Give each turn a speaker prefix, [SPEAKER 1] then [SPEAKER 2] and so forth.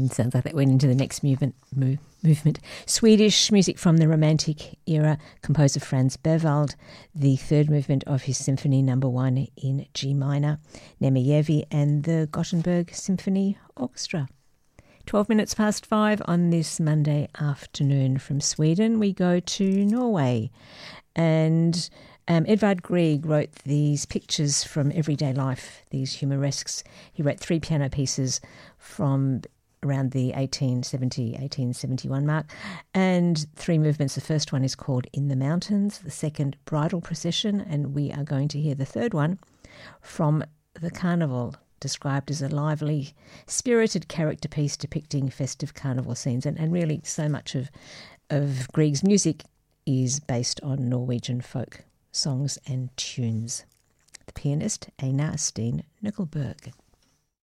[SPEAKER 1] Sounds like that went into the next movement. Swedish music from the Romantic era, composer Franz Berwald, the third movement of his Symphony No. 1 in G minor, Nemejevi and the Gothenburg Symphony Orchestra. 12 minutes past 5 on this Monday afternoon. From Sweden, we go to Norway. And Edvard Grieg wrote these pictures from everyday life, these humoresques. He wrote 3 piano pieces from around the 1871 mark, and 3 movements. The first one is called In the Mountains, the second Bridal Procession, and we are going to hear the third one from The Carnival, described as a lively, spirited character piece depicting festive carnival scenes. And really so much of Grieg's music is based on Norwegian folk songs and tunes. The pianist Einar Steen Nyckelberg.